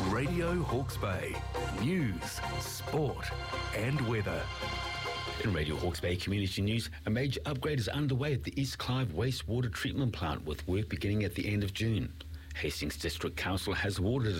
Radio Hawke's Bay. News, sport and weather. In Radio Hawke's Bay Community News, a major upgrade is underway at the East Clive Wastewater Treatment Plant, with work beginning at the end of June. Hastings District Council has awarded